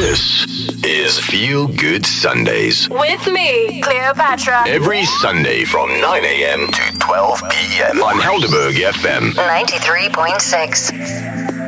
This is Feel Good Sundays. With me, Cleopatra. Every Sunday from 9 a.m. to 12 p.m. on Helderberg FM 93.6.